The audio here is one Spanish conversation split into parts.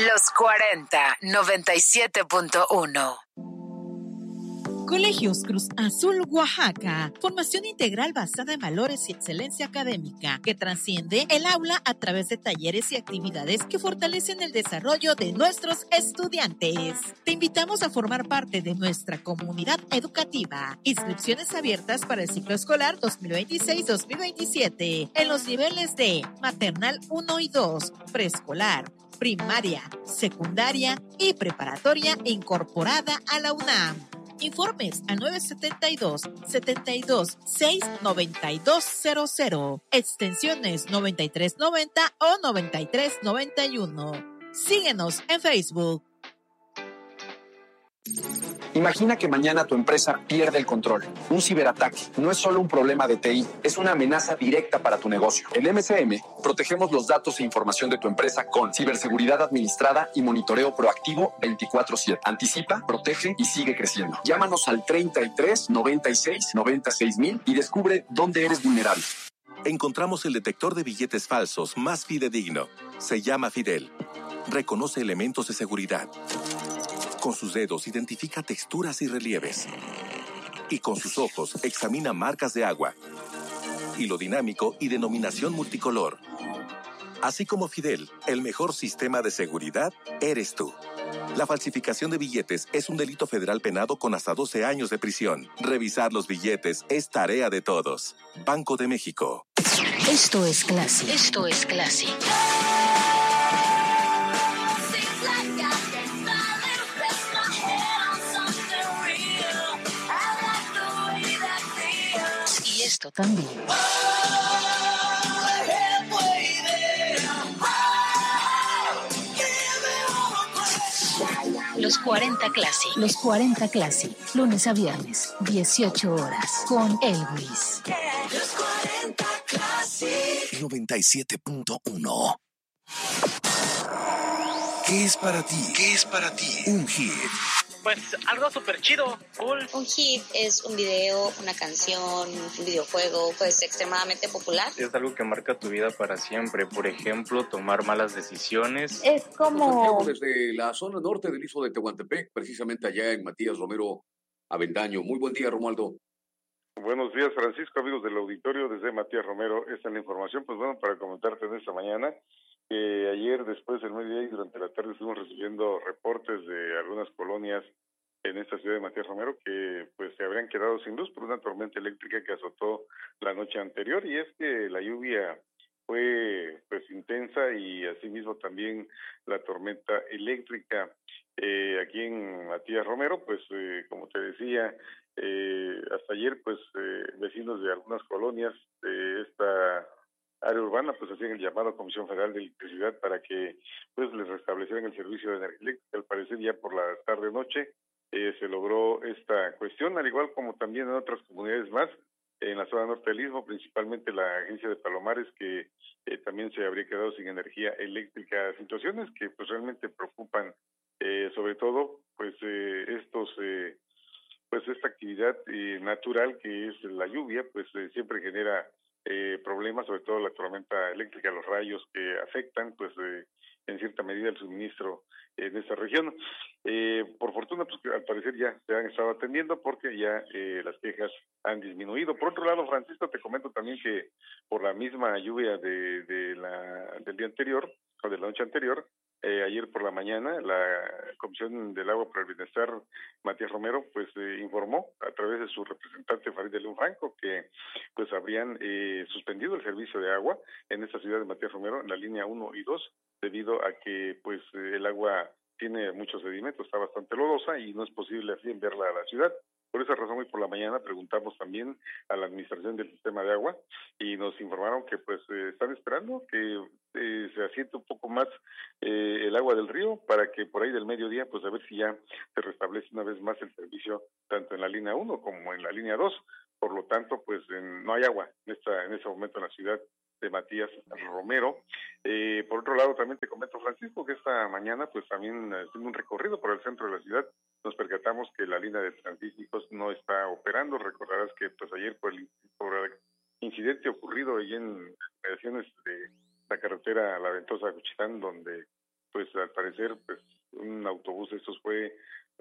Los 40 97.1. Colegios Cruz Azul Oaxaca, formación integral basada en valores y excelencia académica que trasciende el aula a través de talleres y actividades que fortalecen el desarrollo de nuestros estudiantes. Te invitamos a formar parte de nuestra comunidad educativa. Inscripciones abiertas para el ciclo escolar 2026-2027 en los niveles de maternal 1 y 2, preescolar, primaria, secundaria y preparatoria incorporada a la UNAM. Informes al 972-72-69200, extensiones 9390 o 9391. Síguenos en Facebook. Imagina que mañana tu empresa pierde el control. Un ciberataque no es solo un problema de TI, es una amenaza directa para tu negocio. En MCM, protegemos los datos e información de tu empresa con ciberseguridad administrada y monitoreo proactivo 24/7. Anticipa, protege y sigue creciendo. Llámanos al 33 96 96 mil y descubre dónde eres vulnerable. Encontramos el detector de billetes falsos más fidedigno. Se llama Fidel. Reconoce elementos de seguridad. Con sus dedos identifica texturas y relieves. Y con sus ojos examina marcas de agua, hilo dinámico y denominación multicolor. Así como Fidel, el mejor sistema de seguridad eres tú. La falsificación de billetes es un delito federal penado con hasta 12 años de prisión. Revisar los billetes es tarea de todos. Banco de México. Esto es Classy. Esto es Classy. Y esto también. Los 40 Classy. Los 40 Classy. Lunes a viernes, 18 horas. Con Elvis. Los 40 Classy. 97.1. ¿Qué es para ti? ¿Qué es para ti un hit? Pues algo súper chido, cool. Un hit es un video, una canción, un videojuego, pues extremadamente popular. Es algo que marca tu vida para siempre. Por ejemplo, tomar malas decisiones. Es como... Desde la zona norte del istmo de Tehuantepec, precisamente allá en Matías Romero Avendaño. Muy buen día, Romualdo. Buenos días, Francisco, amigos del auditorio, desde Matías Romero. Esta es la información, pues bueno, para comentarte en esta mañana. Ayer, después del mediodía y durante la tarde, estuvimos recibiendo reportes de algunas colonias en esta ciudad de Matías Romero que pues se habrían quedado sin luz por una tormenta eléctrica que azotó la noche anterior, y es que la lluvia fue pues intensa y asimismo también la tormenta eléctrica aquí en Matías Romero, pues como te decía, hasta ayer pues vecinos de algunas colonias de esta área urbana pues hacían el llamado a Comisión Federal de Electricidad para que pues les restablecieran el servicio de energía eléctrica. Al parecer ya por la tarde-noche se logró esta cuestión, al igual como también en otras comunidades más, en la zona norte del istmo, principalmente la agencia de Palomares, que también se habría quedado sin energía eléctrica. Situaciones que pues realmente preocupan, sobre todo pues pues esta actividad natural que es la lluvia, pues siempre genera problemas, sobre todo la tormenta eléctrica, los rayos que afectan pues en cierta medida el suministro en esta región. Por fortuna, pues al parecer ya se han estado atendiendo porque ya las quejas han disminuido. Por otro lado, Francisco, te comento también que por la misma lluvia del día anterior, o de la noche anterior, ayer por la mañana, la Comisión del Agua para el Bienestar, Matías Romero, pues informó a través de su representante Farid de León Franco que pues habrían suspendido el servicio de agua en esta ciudad de Matías Romero, en la línea 1 y 2, debido a que pues el agua tiene mucho sedimento, está bastante lodosa y no es posible así enviarla a la ciudad. Por esa razón, hoy por la mañana preguntamos también a la administración del sistema de agua y nos informaron que pues están esperando que se asiente un poco más el agua del río para que por ahí del mediodía pues a ver si ya se restablece una vez más el servicio tanto en la línea 1 como en la línea 2. Por lo tanto, pues no hay agua en ese momento en la ciudad de Matías Romero. Por otro lado, también te comento, Francisco, que esta mañana pues también haciendo un recorrido por el centro de la ciudad, nos percatamos que la línea de Transísmicos no está operando. Recordarás que pues ayer por el incidente ocurrido ahí en mediaciones de la carretera La Ventosa Cuchitán, donde pues al parecer pues un autobús de estos fue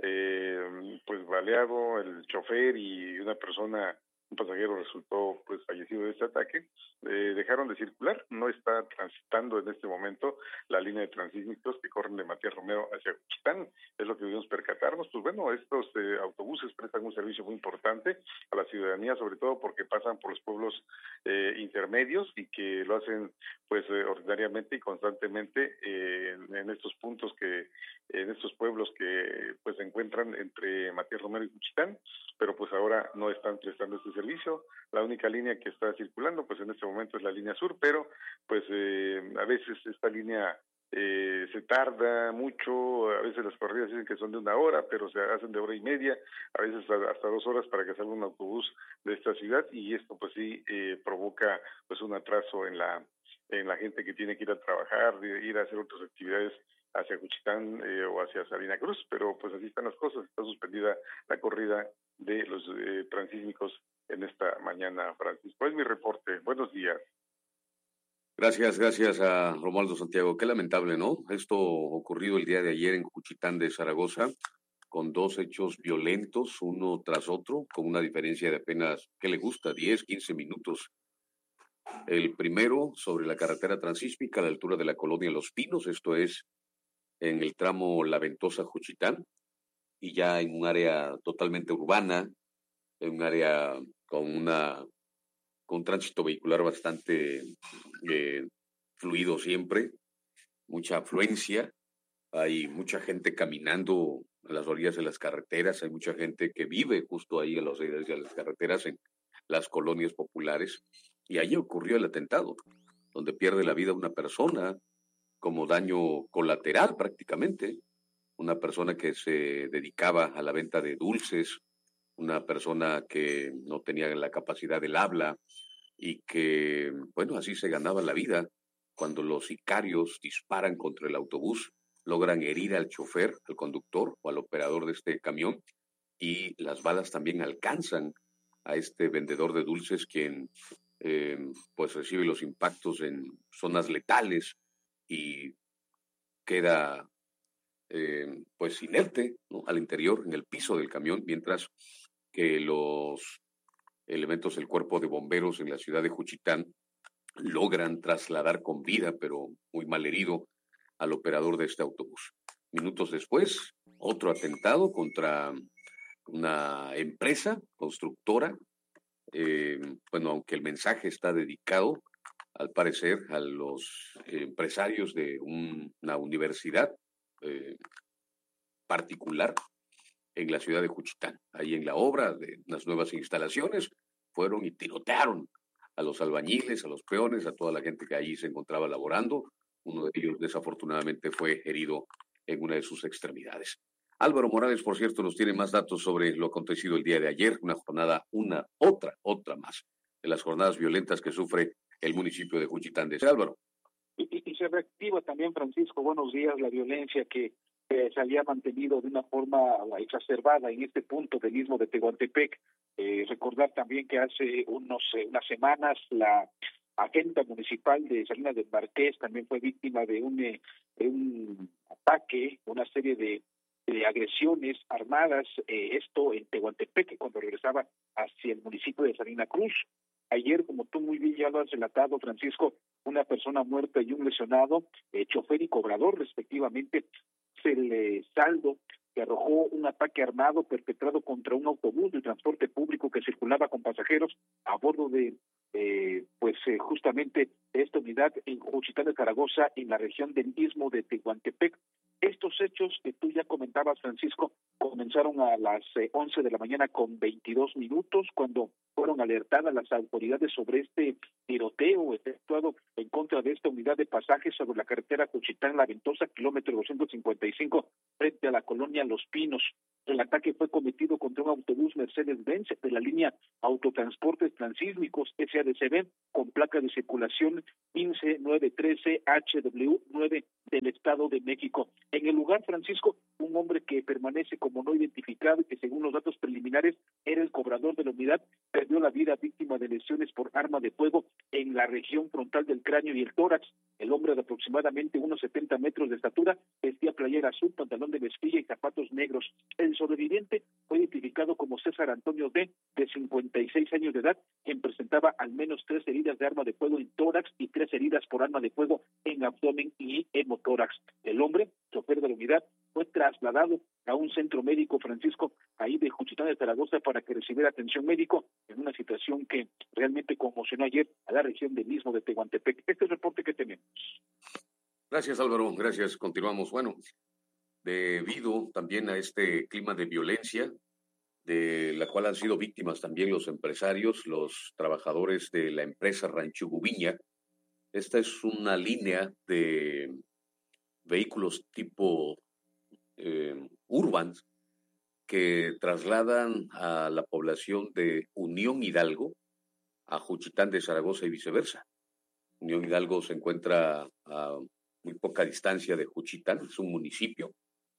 pues baleado, el chofer y una persona, un pasajero resultó pues fallecido de este ataque. Dejaron de circular, no está transitando en este momento la línea de transísmicos que corren de Matías Romero hacia Juchitán, es lo que debemos percatarnos. Pues bueno, estos autobuses prestan un servicio muy importante a la ciudadanía, sobre todo porque pasan por los pueblos intermedios y que lo hacen pues ordinariamente y constantemente en estos puntos en estos pueblos que pues se encuentran entre Matías Romero y Juchitán, pero pues ahora no están prestando este servicio. La única línea que está circulando pues en este momento es la línea sur, pero pues a veces esta línea se tarda mucho, a veces las corridas dicen que son de 1 hora, pero se hacen de 1 hora y media, a veces hasta 2 horas para que salga un autobús de esta ciudad, y esto pues sí provoca pues un atraso en la gente que tiene que ir a trabajar, ir a hacer otras actividades hacia Juchitán o hacia Salina Cruz, pero pues así están las cosas, está suspendida la corrida de los transísmicos en esta mañana, Francisco. Es mi reporte. Buenos días. Gracias a Romualdo Santiago. Qué lamentable, ¿no? Esto ocurrido el día de ayer en Juchitán de Zaragoza, con 2 hechos violentos, uno tras otro, con una diferencia de apenas, ¿qué le gusta? 10, 15 minutos. El primero sobre la carretera transísmica a la altura de la colonia Los Pinos, esto es en el tramo La Ventosa-Juchitán, y ya en un área totalmente urbana, en un área con un tránsito vehicular bastante fluido siempre, mucha afluencia, hay mucha gente caminando a las orillas de las carreteras, hay mucha gente que vive justo ahí a las orillas de las carreteras en las colonias populares, y allí ocurrió el atentado, donde pierde la vida una persona como daño colateral prácticamente, una persona que se dedicaba a la venta de dulces, una persona que no tenía la capacidad del habla y que, bueno, así se ganaba la vida. Cuando los sicarios disparan contra el autobús, logran herir al chofer, al conductor o al operador de este camión, y las balas también alcanzan a este vendedor de dulces, quien pues recibe los impactos en zonas letales y queda pues inerte, ¿no?, al interior, en el piso del camión, mientras que los elementos del cuerpo de bomberos en la ciudad de Juchitán logran trasladar con vida, pero muy mal herido, al operador de este autobús. Minutos después, otro atentado contra una empresa constructora, bueno, aunque el mensaje está dedicado, al parecer, a los empresarios de una universidad particular en la ciudad de Juchitán. Ahí en la obra de unas nuevas instalaciones fueron y tirotearon a los albañiles, a los peones, a toda la gente que allí se encontraba laborando. Uno de ellos desafortunadamente fue herido en una de sus extremidades. Álvaro Morales, por cierto, nos tiene más datos sobre lo acontecido el día de ayer, una jornada, otra más, de las jornadas violentas que sufre el municipio de Juchitán de Álvaro. Y se reactiva también, Francisco, buenos días, la violencia que se había mantenido de una forma exacerbada en este punto del istmo de Tehuantepec. Recordar también que hace unas semanas la agente municipal de Salinas del Marqués también fue víctima de un ataque, una serie de agresiones armadas, esto en Tehuantepec, cuando regresaba hacia el municipio de Salina Cruz. Ayer, como tú muy bien ya lo has relatado, Francisco, una persona muerta y un lesionado, chofer y cobrador respectivamente, el saldo que arrojó un ataque armado perpetrado contra un autobús de transporte público que circulaba con pasajeros a bordo de justamente esta unidad en Juchitán de Zaragoza, en la región del istmo de Tehuantepec. Estos hechos que tú ya comentabas, Francisco, comenzaron a las 11 de la mañana con 22 minutos, cuando fueron alertadas las autoridades sobre este tiroteo efectuado en contra de esta unidad de pasajes sobre la carretera Juchitán-La Ventosa, kilómetro 255, frente a la colonia Los Pinos. El ataque fue cometido contra un autobús Mercedes-Benz de la línea Autotransportes Transísmicos SADCB, con placa de circulación 15913HW9 del Estado de México. En el lugar, Francisco, un hombre que permanece como no identificado y que, según los datos preliminares, era el cobrador de la unidad, perdió la vida víctima de lesiones por arma de fuego en la región frontal del cráneo y el tórax. El hombre de aproximadamente aproximadamente unos 70 metros de estatura, vestía playera azul, pantalón de mezclilla y zapatos negros. El sobreviviente fue identificado como César Antonio D., de 56 años de edad, quien presentaba al menos 3 heridas de arma de fuego en tórax y 3 heridas por arma de fuego en abdomen y hemotórax. El hombre, chofer de la unidad, fue trasladado a un centro médico, Francisco, ahí de Juchitán de Zaragoza, para que recibiera atención médico en una situación que realmente conmocionó ayer a la región del Istmo de Tehuantepec. Este es el reporte que tenemos. Gracias, Álvaro. Gracias. Continuamos. Bueno, debido también a este clima de violencia, de la cual han sido víctimas también los empresarios, los trabajadores de la empresa Rancho Gubiña. Esta es una línea de vehículos tipo Urbans que trasladan a la población de Unión Hidalgo a Juchitán de Zaragoza y viceversa. Unión Hidalgo se encuentra a muy poca distancia de Juchitán, es un municipio,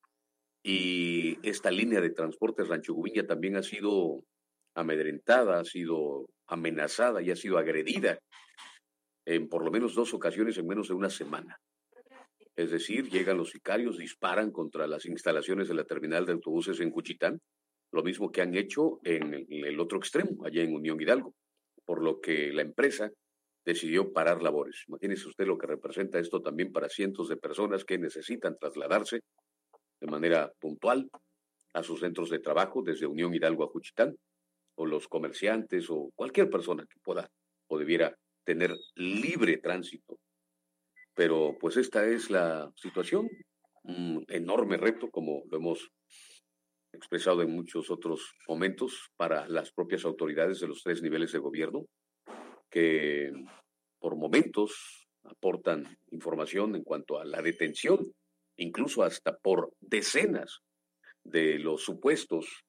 y esta línea de transporte Rancho Gubiña también ha sido amedrentada, ha sido amenazada y ha sido agredida en por lo menos 2 ocasiones en menos de una semana. Es decir, llegan los sicarios, disparan contra las instalaciones de la terminal de autobuses en Juchitán, lo mismo que han hecho en el otro extremo, allá en Unión Hidalgo, por lo que la empresa decidió parar labores. Imagínese usted lo que representa esto también para cientos de personas que necesitan trasladarse de manera puntual a sus centros de trabajo desde Unión Hidalgo a Juchitán, o los comerciantes o cualquier persona que pueda o debiera tener libre tránsito. Pero pues esta es la situación, un enorme reto, como lo hemos expresado en muchos otros momentos, para las propias autoridades de los 3 niveles de gobierno, que por momentos aportan información en cuanto a la detención, incluso hasta por decenas de los supuestos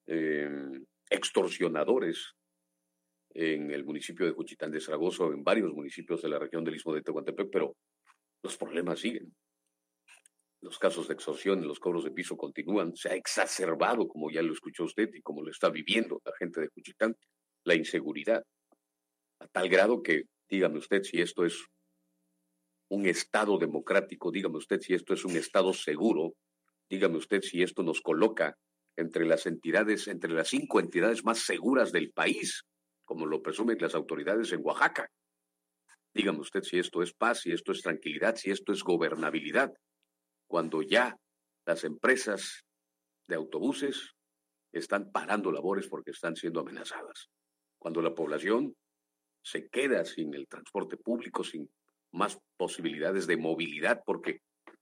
extorsionadores en el municipio de Juchitán de Zaragoza o en varios municipios de la región del Istmo de Tehuantepec, pero los problemas siguen. Los casos de extorsión y los cobros de piso continúan. Se ha exacerbado, como ya lo escuchó usted y como lo está viviendo la gente de Juchitán, la inseguridad, a tal grado que, dígame usted si esto es un Estado democrático, dígame usted si esto es un Estado seguro, dígame usted si esto nos coloca entre las entidades, entre las 5 entidades más seguras del país, como lo presumen las autoridades en Oaxaca. Dígame usted si esto es paz, si esto es tranquilidad, si esto es gobernabilidad, cuando ya las empresas de autobuses están parando labores porque están siendo amenazadas, cuando la población se queda sin el transporte público, sin más posibilidades de movilidad, porque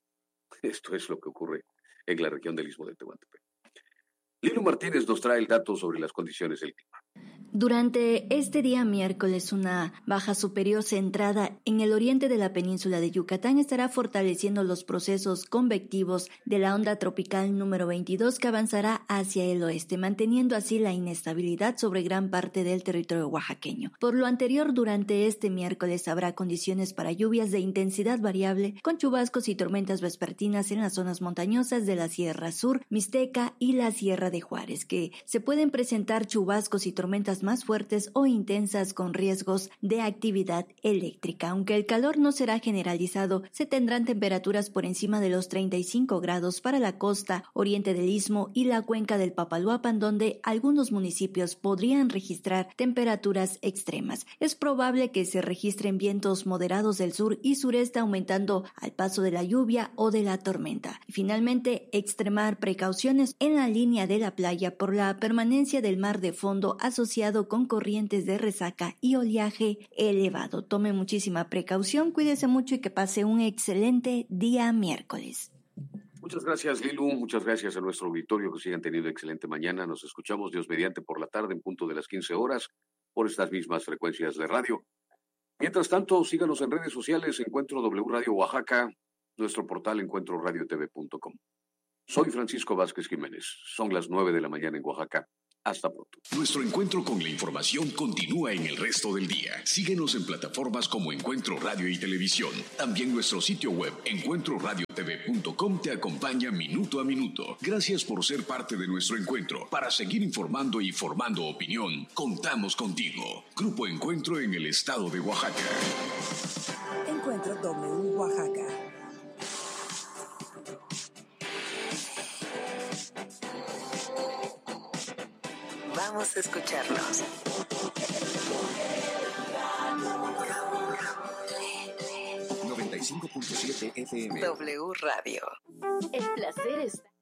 esto es lo que ocurre en la región del Istmo de Tehuantepec. Lilo Martínez nos trae el dato sobre las condiciones del clima. Durante este día miércoles, una baja superior centrada en el oriente de la península de Yucatán estará fortaleciendo los procesos convectivos de la onda tropical número 22 que avanzará hacia el oeste, manteniendo así la inestabilidad sobre gran parte del territorio oaxaqueño. Por lo anterior, durante este miércoles habrá condiciones para lluvias de intensidad variable, con chubascos y tormentas vespertinas en las zonas montañosas de la Sierra Sur, Mixteca y la Sierra de Juárez, que se pueden presentar chubascos y tormentas más fuertes o intensas con riesgos de actividad eléctrica. Aunque el calor no será generalizado, se tendrán temperaturas por encima de los 35 grados para la costa oriente del Istmo y la cuenca del Papaloapan, donde algunos municipios podrían registrar temperaturas extremas. Es probable que se registren vientos moderados del sur y sureste, aumentando al paso de la lluvia o de la tormenta. Y finalmente, extremar precauciones en la línea de la playa por la permanencia del mar de fondo asociado con corrientes de resaca y oleaje elevado. Tome muchísima precaución, cuídese mucho y que pase un excelente día miércoles. Muchas gracias, Lilu. Muchas gracias a nuestro auditorio. Que sigan teniendo excelente mañana. Nos escuchamos Dios mediante por la tarde en punto de las 15 horas por estas mismas frecuencias de radio. Mientras tanto, síganos en redes sociales. Encuentro W Radio Oaxaca, nuestro portal encuentroradiotv.com. Soy Francisco Vázquez Jiménez. Son las 9 de la mañana en Oaxaca. Hasta pronto. Nuestro encuentro con la información continúa en el resto del día. Síguenos en plataformas como Encuentro Radio y Televisión. También nuestro sitio web encuentroradiotv.com te acompaña minuto a minuto. Gracias por ser parte de nuestro encuentro. Para seguir informando y formando opinión, contamos contigo. Grupo Encuentro en el estado de Oaxaca. Encuentro W Oaxaca. Vamos a escucharnos. FM. W Radio. El placer está...